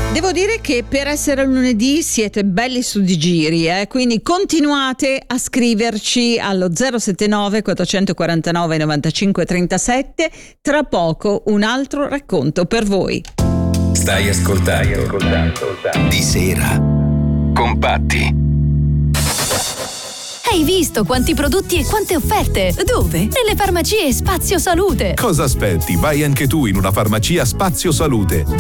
Devo dire che per essere lunedì siete belli su di giri, quindi continuate a scriverci allo 079 449 95 37. Tra poco un altro racconto per voi. Stai ascoltando Di Sera con Patti. Hai visto quanti prodotti e quante offerte? Dove? Nelle farmacie Spazio Salute. Cosa aspetti? Vai anche tu in una farmacia Spazio Salute.